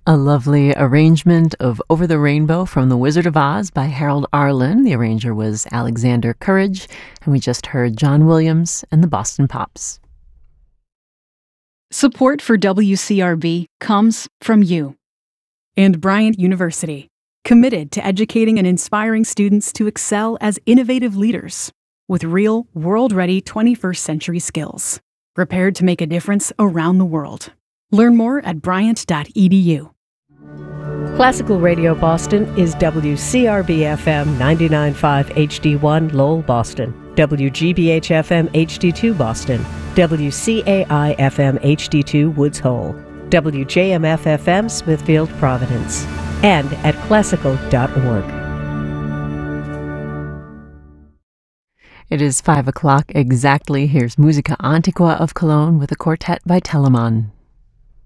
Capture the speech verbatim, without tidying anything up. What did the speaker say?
A lovely arrangement of Over the Rainbow from The Wizard of Oz by Harold Arlen. The arranger was Alexander Courage, and we just heard John Williams and the Boston Pops. Support for W C R B comes from you and Bryant University, committed to educating and inspiring students to excel as innovative leaders with real, world-ready twenty-first century skills, prepared to make a difference around the world. Learn more at bryant dot e d u. Classical Radio Boston is W C R B F M ninety-nine point five H D one Lowell, Boston, W G B H F M H D two Boston, W C A I F M H D two Woods Hole, W J M F F M Smithfield, Providence, and at classical dot org. It is five o'clock exactly. Here's Musica Antiqua of Cologne with a quartet by Telemann.